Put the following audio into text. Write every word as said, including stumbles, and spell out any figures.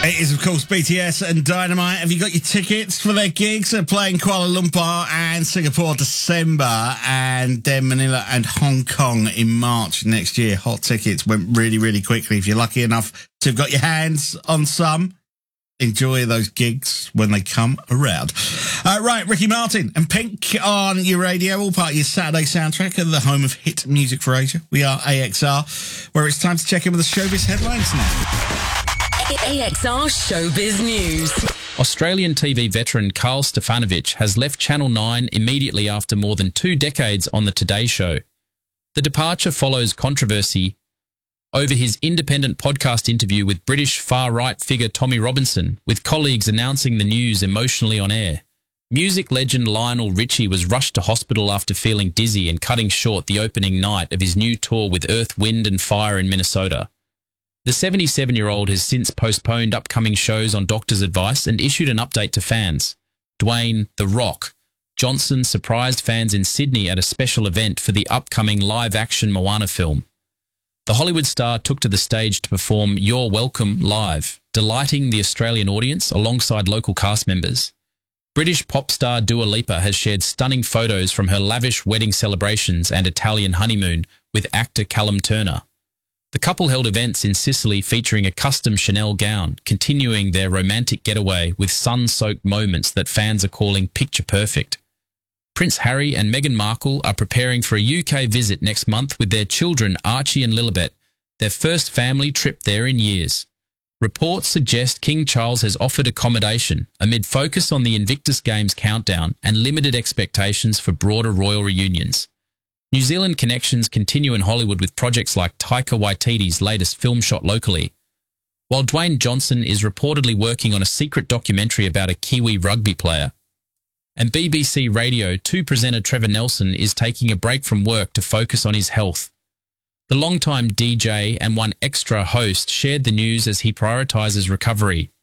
It is, of course, B T S and Dynamite. Have you got your tickets for their gigs? They're playing Kuala Lumpur and Singapore December, and then Manila and Hong Kong in March next year. Hot tickets went really, really quickly. If you're lucky enough to have got your hands on some, enjoy those gigs when they come around. Uh, right, Ricky Martin and Pink on your radio, all part of your Saturday soundtrack of the home of hit music for Asia. We are A X R, where it's time to check in with the showbiz headlines now. A X R Showbiz News. Australian T V veteran Carl Stefanovic has left Channel nine immediately after more than two decades on The Today Show. The departure follows controversy over his independent podcast interview with British far-right figure Tommy Robinson, with colleagues announcing the news emotionally on air. Music legend Lionel Richie was rushed to hospital after feeling dizzy and cutting short the opening night of his new tour with Earth, Wind and Fire in Minnesota. The seventy-seven-year-old has since postponed upcoming shows on doctor's advice and issued an update to fans. Dwayne "The Rock" Johnson surprised fans in Sydney at a special event for the upcoming live-action Moana film. The Hollywood star took to the stage to perform You're Welcome live, delighting the Australian audience alongside local cast members. British pop star Dua Lipa has shared stunning photos from her lavish wedding celebrations and Italian honeymoon with actor Callum Turner. The couple held events in Sicily featuring a custom Chanel gown, continuing their romantic getaway with sun-soaked moments that fans are calling picture perfect. Prince Harry and Meghan Markle are preparing for a U K visit next month with their children Archie and Lilibet, their first family trip there in years. Reports suggest King Charles has offered accommodation amid focus on the Invictus Games countdown and limited expectations for broader royal reunions. New Zealand connections continue in Hollywood with projects like Taika Waititi's latest film shot locally. While Dwayne Johnson is reportedly working on a secret documentary about a Kiwi rugby player. And B B C Radio two presenter Trevor Nelson is taking a break from work to focus on his health. The longtime D J and one extra host shared the news as he prioritises recovery.